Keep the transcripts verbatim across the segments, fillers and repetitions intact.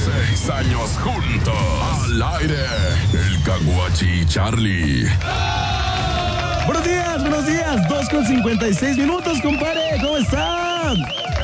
Seis años juntos. Al aire. El Caguachi Charlie. Buenos días, buenos días. dos con cincuenta y seis minutos, compadre. ¿Cómo están?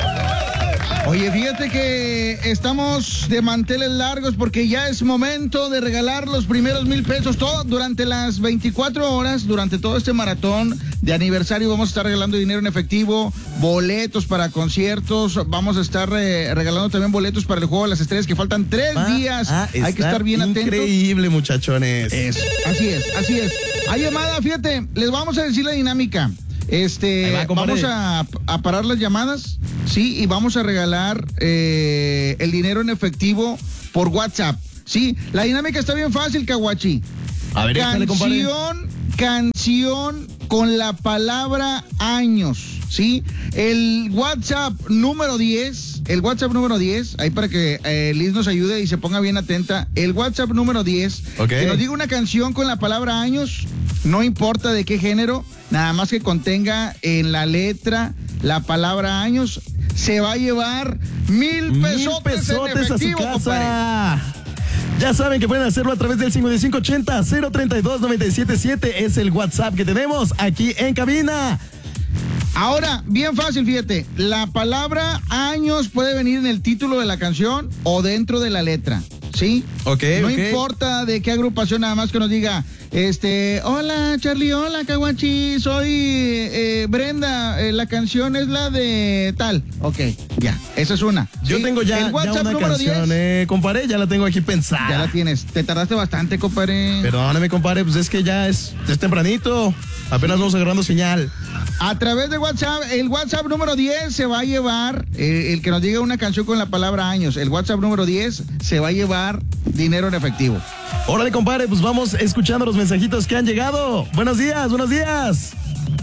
Oye, fíjate que estamos de manteles largos porque ya es momento de regalar los primeros mil pesos. Todo durante las veinticuatro horas, durante todo este maratón de aniversario, vamos a estar regalando dinero en efectivo, boletos para conciertos, vamos a estar eh, regalando también boletos para el Juego de las Estrellas, que faltan tres ah, días. Ah, Hay que estar bien atentos. Increíble, muchachones. Es, así es, así es. Hay llamada, fíjate, les vamos a decir la dinámica. Este, va, vamos a, a parar las llamadas, sí, y vamos a regalar eh, el dinero en efectivo por WhatsApp, sí. La dinámica está bien fácil, Caguachi. A ver, canción, canción con la palabra años, sí. El WhatsApp número diez, el WhatsApp número diez, ahí para que eh, Liz nos ayude y se ponga bien atenta. El WhatsApp número diez, okay, que nos diga una canción con la palabra años, no importa de qué género, nada más que contenga en la letra la palabra años, se va a llevar mil pesos en efectivo, a su casa. Compadre. Ya saben que pueden hacerlo a través del cincuenta y cinco ochenta, cero treinta y dos, noventa y siete siete. Es el WhatsApp que tenemos aquí en cabina. Ahora, bien fácil, fíjate. La palabra años puede venir en el título de la canción o dentro de la letra, ¿sí? Ok, No okay. importa de qué agrupación, nada más que nos diga, este, hola Charlie, hola Caguachi, soy eh, Brenda, eh, la canción es la de tal. Ok, ya, esa es una. Yo ¿sí? tengo ya, el WhatsApp ya una número canción, diez, eh, compadre, ya la tengo aquí pensada. Ya la tienes, te tardaste bastante, compadre. Perdóname, compadre, pues es que ya es, es tempranito, apenas vamos agarrando señal. A través de WhatsApp, el WhatsApp número diez se va a llevar, eh, el que nos diga una canción con la palabra años, el WhatsApp número diez se va a llevar dinero en efectivo. Órale, compadre, pues vamos escuchando los mensajitos que han llegado. Buenos días, buenos días.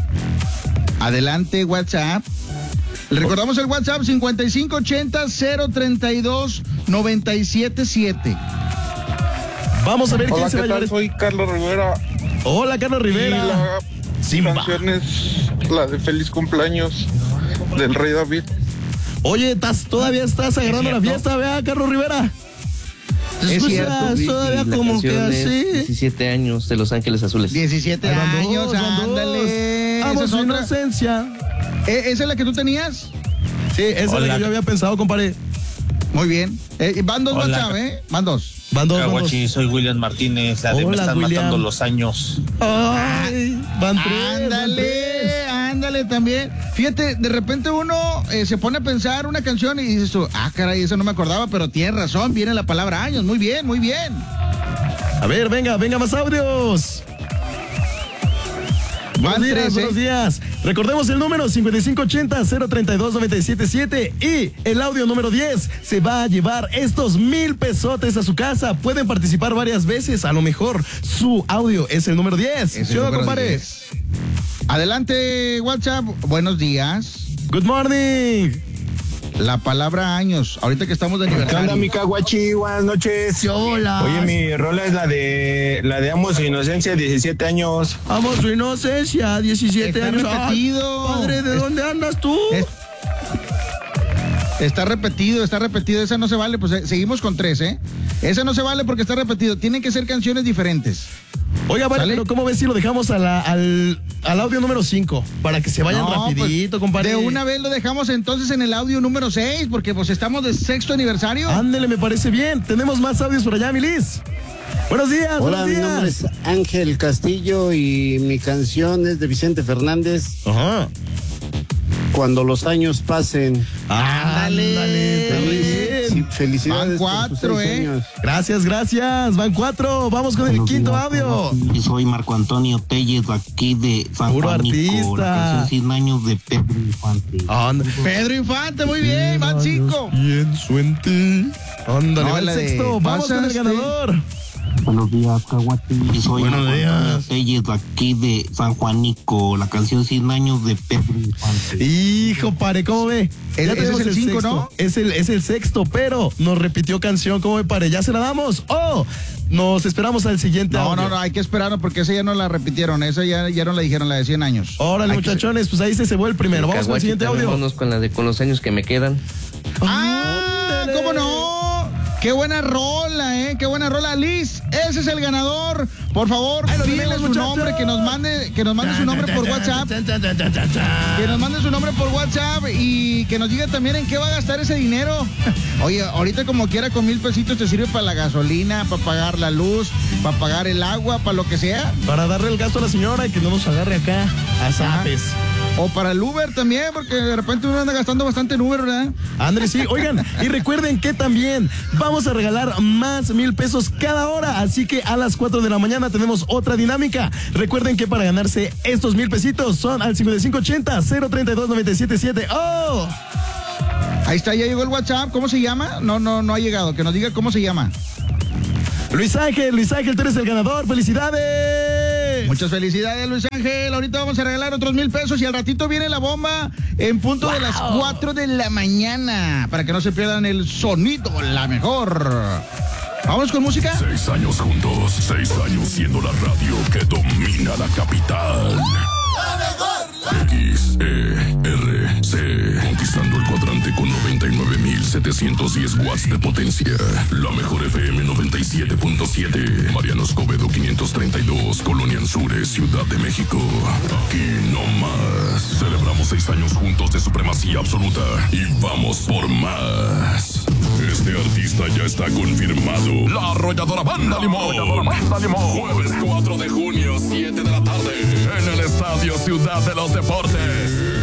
Adelante, WhatsApp. Le recordamos el WhatsApp cincuenta y cinco ochenta, cero treinta y dos, noventa y siete siete. Vamos a ver Hola, quién se va a llevar. Soy Carlos Rivera. Hola, Carlos Rivera. Y la Simba. canción es la de Feliz Cumpleaños del Rey David. Oye, ¿estás, todavía estás agarrando la fiesta, vea, Carlos Rivera? Es Escuchas cierto. todavía Y la como que canción es así. diecisiete años de Los Ángeles Azules. diecisiete Ahí van dos, años, van dos. ándale. Amo ¿Esa es su otra? inocencia. ¿E- ¿Esa es la que tú tenías? Sí, esa es la que yo había pensado, compadre. Muy bien. Eh, van dos Hola. WhatsApp, ¿eh? Van dos. Van dos, van dos. Caguachi, soy William Martínez, la de me Hola, están William. matando los años. Ay, van tres, van Ándale, tres. ándale también. Fíjate, de repente uno eh, se pone a pensar una canción y dices tú, ah, caray, esa no me acordaba, pero tienes razón, viene la palabra años. Muy bien, muy bien. A ver, venga, venga, más audios. Van Buenos días, tres, buenos ¿eh? días. Recordemos el número cincuenta y cinco ochenta, cero treinta y dos, noventa y siete siete y el audio número diez se va a llevar estos mil pesotes a su casa. Pueden participar varias veces, a lo mejor su audio es el número diez. Es el ¿Sí o no, número compadre? diez. Adelante, WhatsApp. Buenos días. Good morning. La palabra años, ahorita que estamos de ¿Qué aniversario. onda, mi Caguachi? Buenas noches. Hola. Oye, mi rola es la de la de Amo su inocencia, diecisiete años. Amo su inocencia, diecisiete Está años. repetido. Ay, padre, ¿de Es- dónde andas tú? Es- Está repetido, está repetido. Esa no se vale, pues eh, seguimos con tres, ¿eh? Esa no se vale porque está repetido. Tienen que ser canciones diferentes. Oiga, vale, ¿Sale? pero ¿cómo ves si lo dejamos a la- al, al audio número cinco? Para que se vayan No, rapidito, pues, compadre. de una vez lo dejamos entonces en el audio número seis, porque pues estamos de sexto aniversario. Ándele, me parece bien. Tenemos más audios por allá, Milis. Buenos días, Hola, buenos mi días. nombre es Ángel Castillo y mi canción es de Vicente Fernández, Ajá. Cuando los años pasen. Ándale, ándale, está muy bien. Sí, felicidades. Van por sus cuatro, seis ¿eh? años. Gracias, gracias. Van cuatro. Vamos con el quinto audio. Yo soy Marco Antonio Telles, aquí de San Puro Juanico, artista. la canción cien años de Pedro Infante. Ándale. Pedro Infante, muy bien, van cinco. Pienso en ti. Ándale, No, va el la de sexto. Vamos con el pasaste. ganador. Buenos días, Caguachi. Yo soy Buenos Marco días. Antonio Telles, aquí de San Juanico, la canción cien años de Pedro Infante. Hijo, pare, ¿cómo ve? Ese- ese tenemos es el cinco, sexto. ¿no? Es el, es el sexto, pero nos repitió canción, ¿cómo ve, pare? ¿Ya se la damos? ¡Oh! Nos esperamos al siguiente No, audio. no, no, hay que esperarnos porque esa ya no la repitieron, esa ya, ya no la dijeron, la de cien años. Órale, Hay que- muchachones, pues ahí se cebó el primero. Vamos con el Caguachi, siguiente audio. vámonos con la de Con los años que me quedan. ¡Ah! Ándale. ¿Cómo no? Qué buena rola, ¿eh? Qué buena rola. Liz, ese es el ganador. Por favor, pídele su nombre, que nos mande, que nos mande su nombre por WhatsApp. Que nos mande su nombre por WhatsApp y que nos diga también en qué va a gastar ese dinero. Oye, ahorita como quiera con mil pesitos te sirve para la gasolina, para pagar la luz, para pagar el agua, para lo que sea. Para darle el gasto a la señora y que no nos agarre acá a zapes. O para el Uber también, porque de repente uno anda gastando bastante en Uber, ¿verdad? Andrés, sí. Oigan, y recuerden que también vamos a regalar más mil pesos cada hora. Así que a las cuatro de la mañana tenemos otra dinámica. Recuerden que para ganarse estos mil pesitos son al cincuenta y cinco ochenta, cero treinta y dos, noventa y siete siete. ¡Oh! Ahí está, ya llegó el WhatsApp. ¿Cómo se llama? No, no, no ha llegado. Que nos diga cómo se llama. Luis Ángel, Luis Ángel, tú eres el ganador. ¡Felicidades! Muchas felicidades, Luis Ángel. Ahorita vamos a regalar otros mil pesos y al ratito viene la bomba en punto wow. de las cuatro de la mañana para que no se pierdan el sonido, la mejor. ¿Vamos con música? Seis años juntos, seis años siendo la radio que domina la capital. ¡La mejor! X E R C, conquistando el cuadrante con noventa y nueve mil setecientos diez watts de potencia. La mejor F M noventa y siete punto siete. Mariano Escobedo quinientos treinta y dos, Colonia Anzures, Ciudad de México. Aquí no más. Celebramos seis años juntos de supremacía absoluta y vamos por más. Este artista ya está confirmado. La Arrolladora Banda Limón. La Arrolladora Banda Limón. Jueves cuatro de junio, siete de la tarde. En el Estadio Ciudad de los Deportes.